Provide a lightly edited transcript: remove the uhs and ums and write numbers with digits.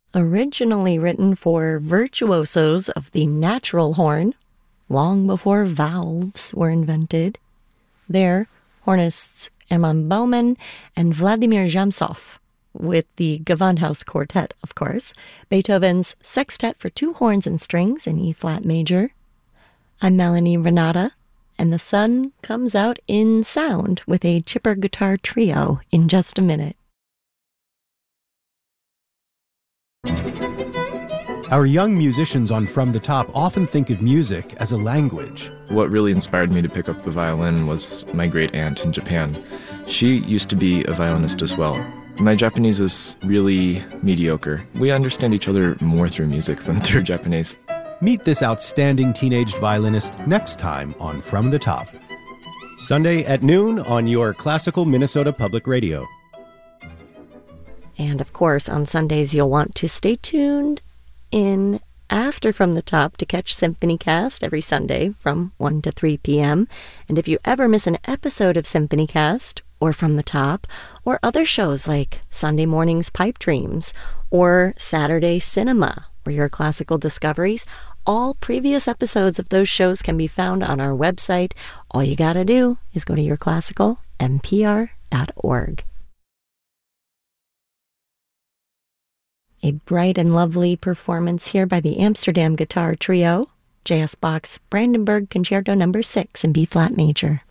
Originally written for virtuosos of the natural horn, long before valves were invented. There, hornists Hermann Baumann and Vladimir Jamsov, with the Gewandhaus Quartet, of course, Beethoven's Sextet for two horns and strings in E-flat major. I'm Melanie Renata, and the sun comes out in sound with a chipper guitar trio in just a minute. Our young musicians on From the Top often think of music as a language. What really inspired me to pick up the violin was my great aunt in Japan. She used to be a violinist as well. My Japanese is really mediocre. We understand each other more through music than through Japanese. Meet this outstanding teenage violinist next time on From the Top. Sunday at noon on your classical Minnesota Public Radio. And of course, on Sundays, you'll want to stay tuned in after From the Top to catch SymphonyCast every Sunday from 1 to 3 p.m. And if you ever miss an episode of SymphonyCast or From the Top or other shows like Sunday Morning's Pipe Dreams or Saturday Cinema or Your Classical Discoveries, all previous episodes of those shows can be found on our website. All you gotta do is go to yourclassicalnpr.org. A bright and lovely performance here by the Amsterdam Guitar Trio, J.S. Bach's Brandenburg Concerto No. 6 in B-flat major.